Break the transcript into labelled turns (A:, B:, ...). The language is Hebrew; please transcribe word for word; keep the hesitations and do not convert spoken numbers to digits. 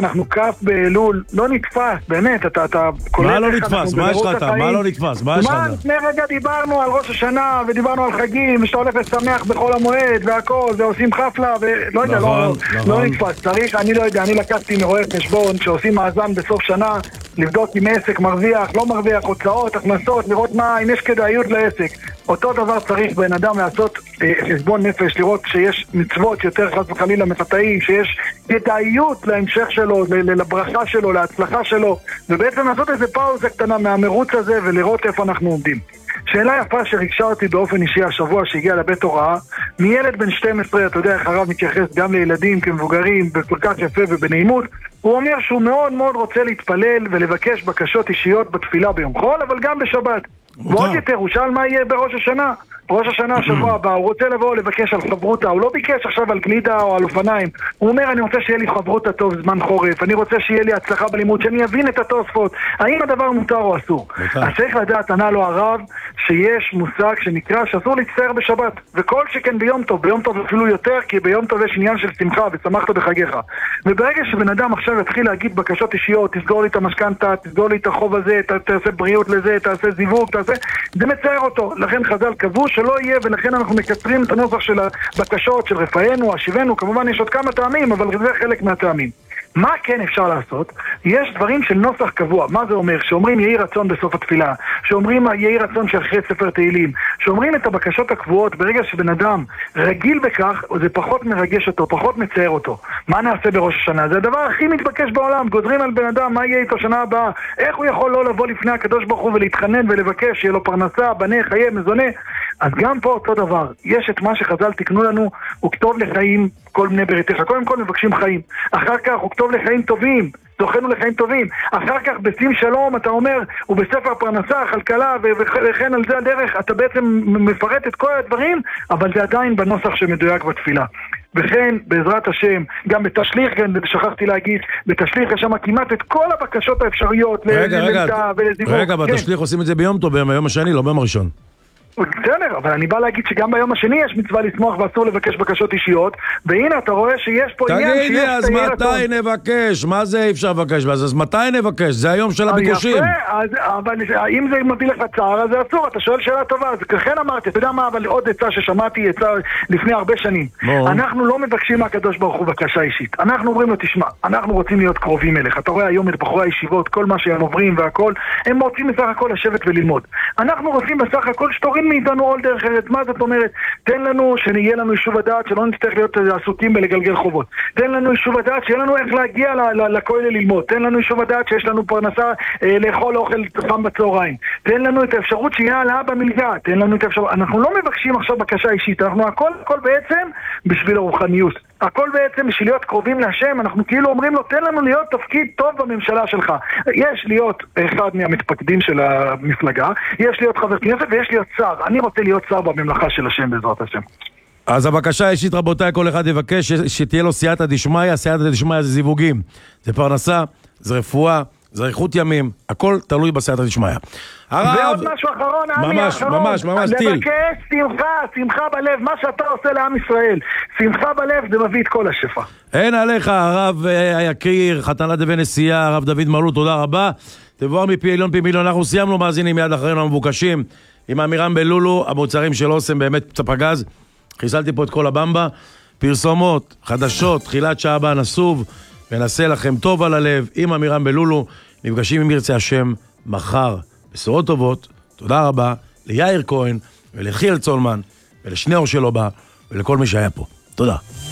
A: אנחנו כף באלול, לא נתפס, באמת, אתה, אתה...
B: מה לא נתפס? מה יש לך אתה? מה לא נתפס? מה יש לך אתה?
A: לפני רגע דיברנו על ראש השנה, ודיברנו על חגים, ושאתה הולך לשמח בכל המועד, והכל, ועושים חפלה, ולא יודע, לא, לא נתפס. צריך, אני לא יודע, אני לקחתי מרואה חשבון, שעושים מאזן בסוף שנה, לבדוק אם עסק מרוויח, לא מרוויח, הוצאות, הכנסות, לראות מה, אם יש כדאיות לעסק. אותו דבר צריך בן אדם לעשות אה, חשבון נפש, לראות שיש מצוות יותר חס וחלילה מחטאים, שיש כדאיות להמשך שלו, לברכה שלו, להצלחה שלו, ובעצם לעשות איזה פאוזה קטנה מהמרוץ הזה ולראות איפה אנחנו עומדים. שאלה יפה שריגשה אותי באופן אישי השבוע שהגיע לבית הוראה, מילד בן שתים עשרה, אתה יודע איך הרב מתייחס גם לילדים כמבוגרים בכל כך יפה ובנעימות, הוא אומר שהוא מאוד מאוד רוצה להתפלל ולבקש בקשות אישיות בתפילה ביום חול, אבל גם בשבת. ועוד יותר, הוא שאל מה יהיה בראש השנה. ראש השנה השבוע הבא, הוא רוצה לבוא לבקש על חברותה, הוא לא ביקש עכשיו על גלידה או על אופניים, הוא אומר אני רוצה שיהיה לי חברותה טוב זמן חורף, אני רוצה שיהיה לי הצלחה בלימוד, שאני אבין את התוספות, האם הדבר מותר או אסור. אז צריך לדעת, ענה לו הרב, שיש מושג שנקרא שאסור להצטער בשבת, וכל שכן ביום טוב, ביום טוב אפילו יותר, כי ביום טוב יש עניין של שמחה ושמחת בחגיך. וברגע שבן אדם עכשיו יתחיל להגיד בקשות אישיות, תסגור לי את המשכנתה, תסגור לי את החוב הזה, תעשה בריאות לזה, תעשה זיווג, תעשה... זה מצער אותו. לכן חז"ל קבעו שלא יהיה, ולכן אנחנו מקצרים את הנוסח של הבקשות של רפאנו, השיבנו, כמובן יש עוד כמה טעמים, אבל זה חלק מהטעמים. מה כן אפשר לעשות? יש דברים של נוסח קבוע. מה זה אומר? שאומרים יהי רצון בסוף התפילה, שאומרים יהי רצון שאחרי ספר תהילים, שאומרים את הבקשות הקבועות. ברגע שבן אדם רגיל בכך, זה פחות מרגש אותו, פחות מצער אותו. מה נעשה בראש השנה? זה הדבר הכי מתבקש בעולם. גוזרים על בן אדם מה יהיה איתו שנה הבאה, איך הוא יכול לא לבוא לפני הקדוש ברוך הוא ולהתחנן ולבקש שיהיה לו פרנסה, בנה, חיי, מזונה. אז גם פה אותו דבר, יש את מה שחז"ל תקנו לנו, הוא כתוב לחיים כל בני בריתך. קודם כל מבקשים חיים, אחר כך הוא כתוב לחיים טובים, זוכנו לחיים טובים, אחר כך בשים שלום אתה אומר, ובספר פרנסה, כלכלה וכן על זה הדרך, אתה בעצם מפרט את כל הדברים, אבל זה עדיין בנוסח שמדויק בתפילה. וכן, בעזרת השם, גם בתשליך, כן, שכחתי להגיד, בתשליך יש שם כמעט את כל הבקשות האפשריות.
B: רגע, רגע, רגע, בתשליך עושים את זה ביום טוב, ביום השני, לא ביום הראשון.
A: בסדר, אבל אני בא להגיד שגם ביום השני יש מצווה לשמוח ואסור לבקש בקשות אישיות, והנה אתה רואה שיש פה עניין שיש...
B: תגיד לי, אז מתי נבקש? מה זה אי אפשר לבקש? אז מתי נבקש? זה היום של הביקושים.
A: יפה, אבל אם זה מביא לך צער, אז זה אסור, אתה שואל שאלה טובה, אז לכן אמרתי, אתה יודע מה, אבל עוד עצה ששמעתי, עצה לפני הרבה שנים. אנחנו לא מבקשים מהקדוש ברוך הוא בקשה אישית. אנחנו אומרים לו, תשמע, אנחנו רוצים להיות קרובים אליך. אתה רואה היום את בחורי הישיבות, כל מה שהם עוברים והכל, הם רוצים בסך הכל לשבת וללמוד. אנחנו רוצים בסך הכל שתוריד מאיתנו עוד דרך ארץ. מה זאת אומרת? תן לנו שיהיה לנו יישוב הדעת, שלא נצטרך להיות עסוקים בלגלגל חובות. תן לנו יישוב הדעת, שיהיה לנו איך להגיע לכולל ללמוד. תן לנו יישוב הדעת שיש לנו פרנסה אה, לאכול אוכל חם בצהריים. תן לנו את האפשרות שיהיה העלאה במלגה. תן לנו את האפשרות. אנחנו לא מבקשים עכשיו בקשה אישית, אנחנו הכל, הכל בעצם בשביל הרוחניות. הכל בעצם בשביל להיות קרובים להשם, אנחנו כאילו אומרים לו, תן לנו להיות תפקיד טוב בממשלה שלך. יש להיות אחד מהמתפקדים של המפלגה, יש להיות חבר כנסת ויש להיות שר. אני רוצה להיות שר בממלכה של השם בעזרת השם.
B: אז הבקשה האישית, רבותיי, כל אחד יבקש שתהיה לו סייעתא דשמיא. סייעתא דשמיא זה זיווגים, זה פרנסה, זה רפואה, זה איכות ימים, הכל תלוי בסייעתא דשמיא.
A: ועוד משהו אחרון,
B: ממש, ממש, ממש, טיל.
A: לבקש שמחה, שמחה בלב, מה שאתה עושה לעם ישראל. שמחה בלב זה מביא את כל השפע.
B: אין עליך, הרב היקיר, חתן עד ונשיאה, הרב דוד מלול, תודה רבה. תבואר מפי עליון פי מיליון, אנחנו סיימנו מאזינים מיד אחרינו המבוקשים, עם אמירם בלולו, המוצרים של אוסם באמת פצפגז, חיסלתי פה את כל הבמבה, פרסומות, חדשות, תחילת שעה הבאה נסוב, ונעשה לכם טוב על הלב, עם אמירם בלולו, נפגשים עם ירצה השם מחר, בשורות טובות, תודה רבה, ליאיר כהן ולחיאל צולמן, ולשני אור שלו בא, ולכל מי שהיה פה, תודה.